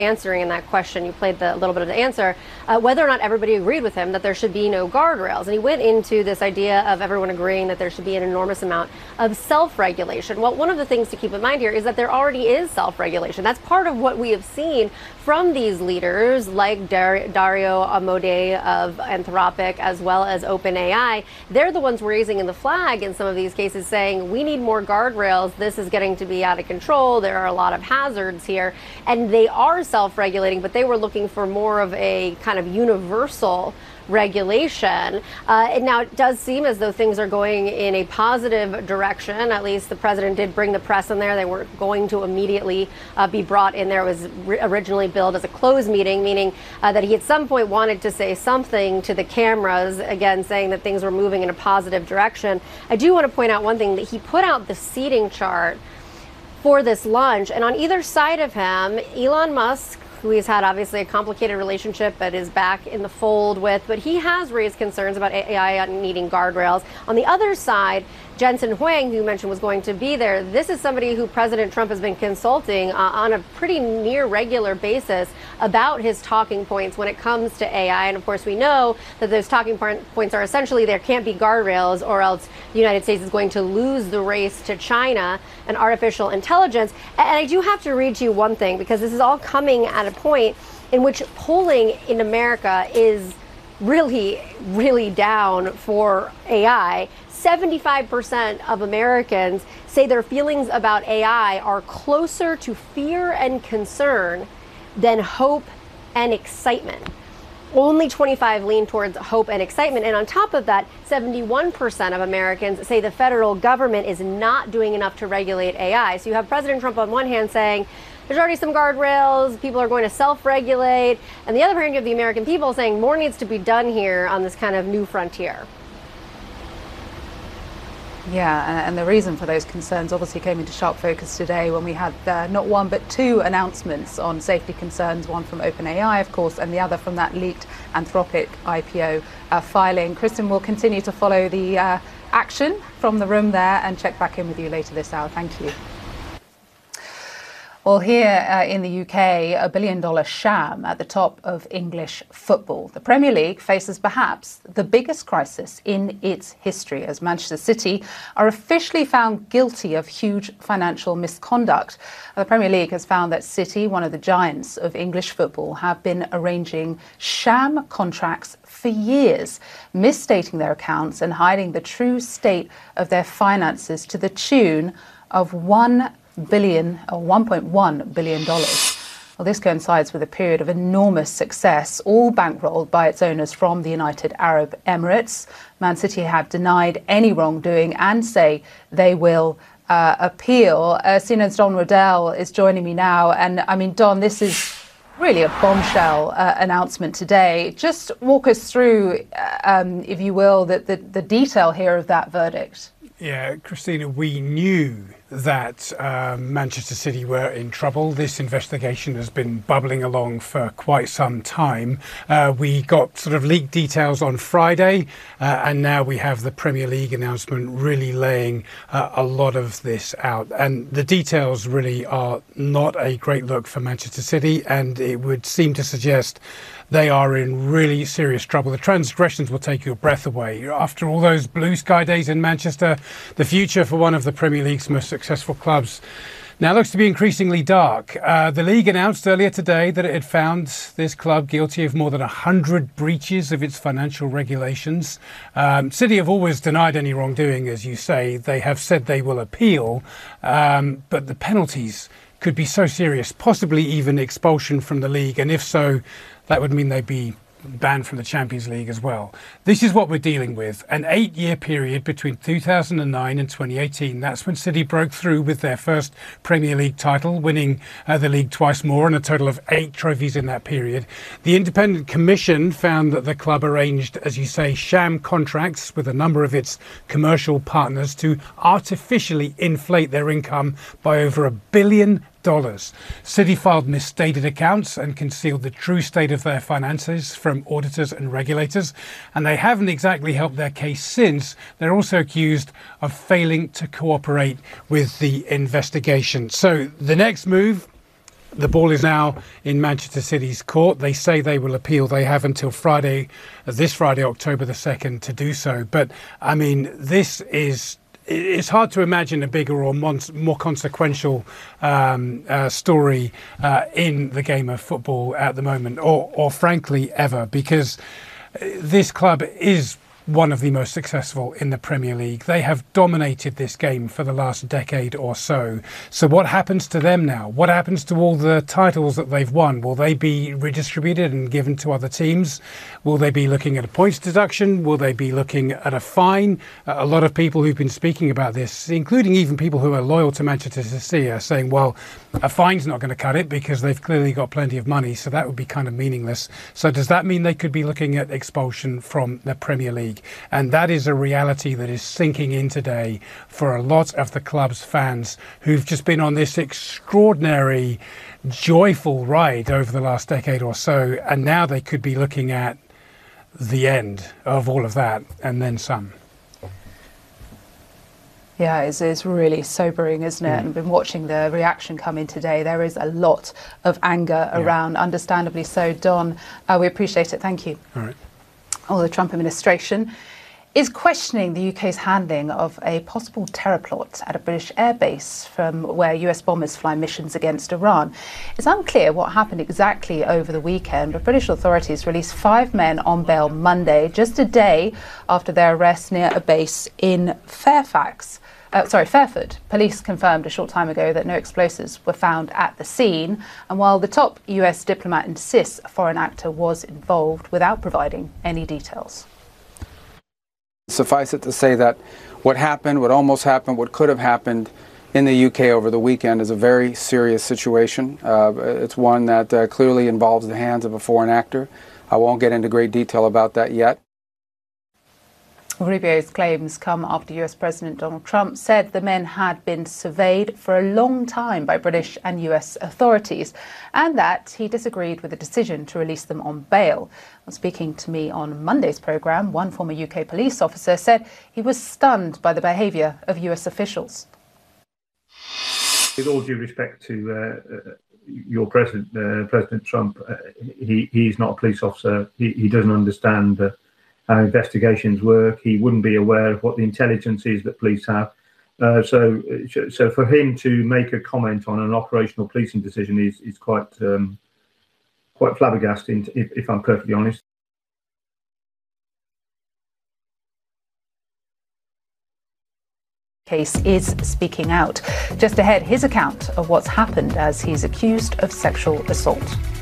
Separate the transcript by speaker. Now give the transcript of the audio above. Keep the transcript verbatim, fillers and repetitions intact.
Speaker 1: answering in that question, you played the, a little bit of the answer, uh, whether or not everybody agreed with him that there should be no guardrails. And he went into this idea of everyone agreeing that there should be an enormous amount of self-regulation. Well, one of the things to keep in mind here is that there already is self-regulation. That's part of what we have seen from these leaders like Dar- Dario Amodei of Anthropic as well as OpenAI. They're the ones raising the flag in some of these cases saying we need more guardrails. This is getting to be out of control. There are a lot of hazards here. And they are self-regulating, but they were looking for more of a kind of universal regulation. Uh, and now it does seem as though things are going in a positive direction. At least the president did bring the press in there. They weren't going to immediately uh, be brought in there. It was ri- originally billed as a closed meeting, meaning uh, that he at some point wanted to say something to the cameras, again, saying that things were moving in a positive direction. I do want to point out one thing, that he put out the seating chart for this lunch, and on either side of him, Elon Musk, who he's had obviously a complicated relationship but is back in the fold with, but he has raised concerns about A I needing guardrails. On the other side, Jensen Huang, who you mentioned was going to be there, this is somebody who President Trump has been consulting uh, on a pretty near regular basis about his talking points when it comes to A I. And of course, we know that those talking points are essentially there can't be guardrails or else the United States is going to lose the race to China and artificial intelligence. And I do have to read to you one thing, because this is all coming at a point in which polling in America is really, really down for A I. seventy-five percent of Americans say their feelings about A I are closer to fear and concern than hope and excitement. Only twenty-five lean towards hope and excitement. And on top of that, seventy-one percent of Americans say the federal government is not doing enough to regulate A I. So you have President Trump on one hand saying there's already some guardrails, people are going to self-regulate. And the other hand, you have the American people saying more needs to be done here on this kind of new frontier.
Speaker 2: Yeah, and the reason for those concerns obviously came into sharp focus today when we had uh, not one but two announcements on safety concerns, one from OpenAI, of course, and the other from that leaked Anthropic I P O uh, filing. Kristen will continue to follow the uh, action from the room there and check back in with you later this hour. Thank you. Well, here uh, in the U K, a billion dollar sham at the top of English football. The Premier League faces perhaps the biggest crisis in its history as Manchester City are officially found guilty of huge financial misconduct. The Premier League has found that City, one of the giants of English football, have been arranging sham contracts for years, misstating their accounts and hiding the true state of their finances to the tune of one billion or one point one billion dollars. Well, this coincides with a period of enormous success, all bankrolled by its owners from the United Arab Emirates. Man City have denied any wrongdoing and say they will uh, appeal. Uh, C N N's Don Riddell is joining me now, and I mean, Don, this is really a bombshell uh, announcement today. Just walk us through, uh, um, if you will, the, the, the detail here of that verdict.
Speaker 3: Yeah, Christina, we knew that uh, Manchester City were in trouble. This investigation has been bubbling along for quite some time. Uh, we got sort of leaked details on Friday, uh, and now we have the Premier League announcement really laying uh, a lot of this out. And the details really are not a great look for Manchester City, and it would seem to suggest they are in really serious trouble. The transgressions will take your breath away. After all those blue sky days in Manchester, the future for one of the Premier League's most successful clubs now looks to be increasingly dark. Uh, the league announced earlier today that it had found this club guilty of more than one hundred breaches of its financial regulations. Um, City have always denied any wrongdoing, as you say. They have said they will appeal, um, but the penalties could be so serious, possibly even expulsion from the league. And if so, that would mean they'd be banned from the Champions League as well. This is what we're dealing with. An eight-year period between two thousand nine and twenty eighteen. That's when City broke through with their first Premier League title, winning uh, the league twice more, and a total of eight trophies in that period. The independent commission found that the club arranged, as you say, sham contracts with a number of its commercial partners to artificially inflate their income by over a billion dollars. City filed misstated accounts and concealed the true state of their finances from auditors and regulators, and they haven't exactly helped their case since. They're also accused of failing to cooperate with the investigation. So the next move The ball is now in Manchester City's court. They say they will appeal. They have until Friday, this Friday, October the second, to do so. But, I mean, this is... It's hard to imagine a bigger or more consequential um, uh, story uh, in the game of football at the moment, or, or frankly, ever, because this club is one of the most successful in the Premier League. They have dominated this game for the last decade or so. So what happens to them now? What happens to all the titles that they've won? Will they be redistributed and given to other teams? Will they be looking at a points deduction? Will they be looking at a fine? Uh, a lot of people who've been speaking about this, including even people who are loyal to Manchester City, are saying, well, a fine's not going to cut it because they've clearly got plenty of money, so that would be kind of meaningless. So does that mean they could be looking at expulsion from the Premier League? And that is a reality that is sinking in today for a lot of the club's fans who've just been on this extraordinary, joyful ride over the last decade or so. And now they could be looking at the end of all of that and then some.
Speaker 2: Yeah, it's, it's really sobering, isn't it? Mm. And I've been watching the reaction come in today. There is a lot of anger yeah. around, understandably so. Don, uh, we appreciate it. Thank you.
Speaker 3: All right.
Speaker 2: Well, the Trump administration is questioning the U K's handling of a possible terror plot at a British airbase from where U S bombers fly missions against Iran. It's unclear what happened exactly over the weekend, but British authorities released five men on bail Monday, just a day after their arrest near a base in Fairfax. Uh, sorry, Fairford. Police confirmed a short time ago that no explosives were found at the scene. And while the top U S diplomat insists a foreign actor was involved without providing any details.
Speaker 4: Suffice it to say that what happened, what almost happened, what could have happened in the U K over the weekend is a very serious situation. Uh, it's one that uh, clearly involves the hands of a foreign actor. I won't get into great detail about that yet.
Speaker 2: Rubio's claims come after U S President Donald Trump said the men had been surveyed for a long time by British and U S authorities and that he disagreed with the decision to release them on bail. Well, speaking to me on Monday's programme, one former U K police officer said he was stunned by the behaviour of U S officials.
Speaker 5: With all due respect to uh, uh, your president, uh, President Trump, uh, he, he's not a police officer. He, he doesn't understand uh, how investigations work. He wouldn't be aware of what the intelligence is that police have. Uh, so, so for him to make a comment on an operational policing decision is is quite um, quite flabbergasting, if, if I'm perfectly honest.
Speaker 2: Case is speaking out. Just ahead, his account of what's happened as he's accused of sexual assault.